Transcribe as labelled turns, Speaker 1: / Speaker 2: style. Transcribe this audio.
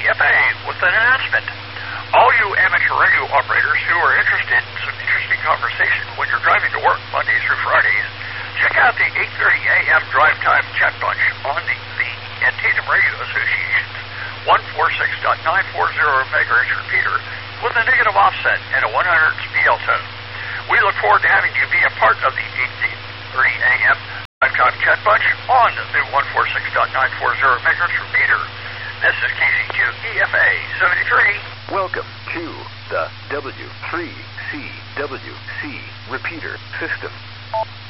Speaker 1: EFA with an announcement. All you amateur radio operators who are interested in some interesting conversation when you're driving to work Mondays through Fridays, check out the 8:30 a.m. drive time chat bunch on the Antietam Radio Association's 146.940 megahertz repeater with a negative offset and a 100 speed tone. We look forward to having you be a part of the 8:30 a.m. drive time chat bunch on the 146.940 megahertz repeater. This is KC2 EFA 73.
Speaker 2: Welcome to the W3CWC repeater system.